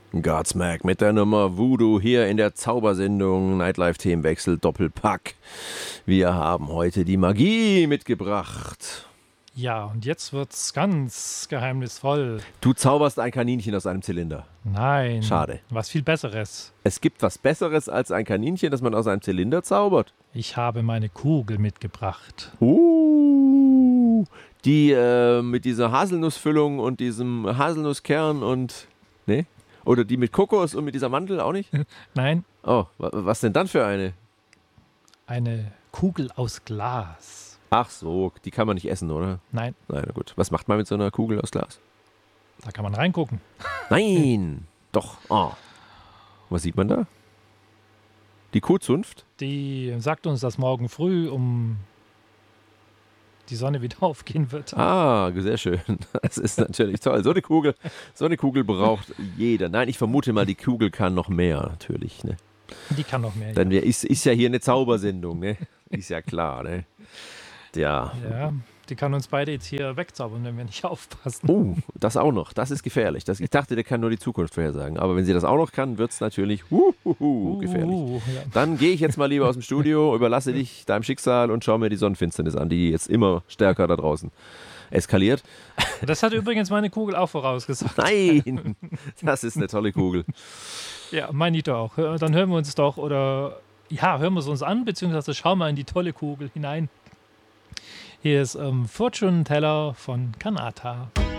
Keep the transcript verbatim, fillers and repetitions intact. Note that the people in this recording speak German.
Godsmack mit der Nummer Voodoo hier in der Zaubersendung Nightlife-Themenwechsel Doppelpack. Wir haben heute die Magie mitgebracht. Ja, und jetzt wird's ganz geheimnisvoll. Du zauberst ein Kaninchen aus einem Zylinder. Nein. Schade. Was viel Besseres. Es gibt was Besseres als ein Kaninchen, das man aus einem Zylinder zaubert. Ich habe meine Kugel mitgebracht. Uh, die äh, mit dieser Haselnussfüllung und diesem Haselnusskern und... Ne? Oder die mit Kokos und mit dieser Mandel auch nicht? Nein. Oh, was denn dann für eine? Eine Kugel aus Glas. Ach so, die kann man nicht essen, oder? Nein. Nein, na gut. Was macht man mit so einer Kugel aus Glas? Da kann man reingucken. Nein, doch. Oh. Was sieht man da? Die Kuhzunft? Die sagt uns, dass morgen früh um die Sonne wieder aufgehen wird. Ah, sehr schön. Das ist natürlich toll. So eine Kugel, so eine Kugel braucht jeder. Nein, ich vermute mal, die Kugel kann noch mehr, natürlich. Ne? Die kann noch mehr. Denn ja. ist, ist ja hier eine Zaubersendung, ne? Ist ja klar, ne? Ja. Ja, die kann uns beide jetzt hier wegzaubern, wenn wir nicht aufpassen. Oh, das auch noch. Das ist gefährlich. Das, ich dachte, der kann nur die Zukunft vorhersagen. Aber wenn sie das auch noch kann, wird es natürlich huhuhu, gefährlich. Uh, ja. Dann gehe ich jetzt mal lieber aus dem Studio, überlasse dich deinem Schicksal und schau mir die Sonnenfinsternis an, die jetzt immer stärker da draußen eskaliert. Das hat übrigens meine Kugel auch vorausgesagt. Nein, das ist eine tolle Kugel. Ja, meine ich doch. Dann hören wir uns doch, oder ja, hören wir es uns an, beziehungsweise schauen wir in die tolle Kugel hinein. Hier ist ähm, Fortune Teller von Kanata.